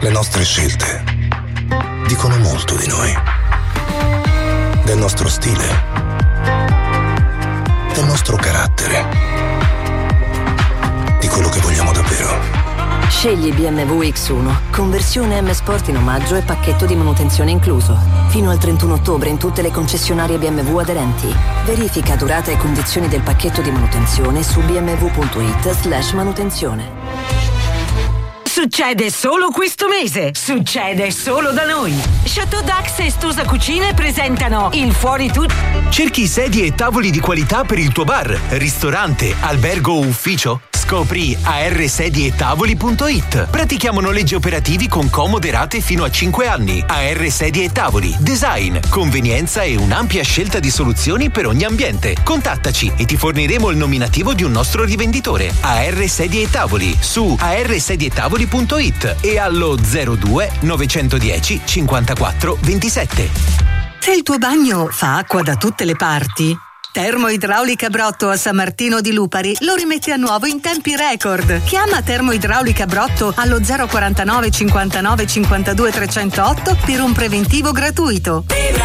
Le nostre scelte dicono molto di noi, del nostro stile, del nostro carattere, di quello che vogliamo davvero. Scegli BMW X1, conversione M Sport in omaggio e pacchetto di manutenzione incluso. Fino al 31 ottobre in tutte le concessionarie BMW aderenti. Verifica durata e condizioni del pacchetto di manutenzione su bmw.it/manutenzione. Succede solo questo mese, succede solo da noi. Chateau Dax e Stosa Cucine presentano il Fuori Tutto. Cerchi sedie e tavoli di qualità per il tuo bar, ristorante, albergo o ufficio? Scopri arsedieetavoli.it. Pratichiamo noleggi operativi con comode rate fino a 5 anni. AR Sedie e Tavoli. Design, convenienza e un'ampia scelta di soluzioni per ogni ambiente. Contattaci e ti forniremo il nominativo di un nostro rivenditore. AR Sedie e Tavoli su arsedieetavoli.it e allo 02 910 54 27. Se il tuo bagno fa acqua da tutte le parti, Termoidraulica Brotto a San Martino di Lupari lo rimette a nuovo in tempi record. Chiama Termoidraulica Brotto allo 049 59 52 308 per un preventivo gratuito.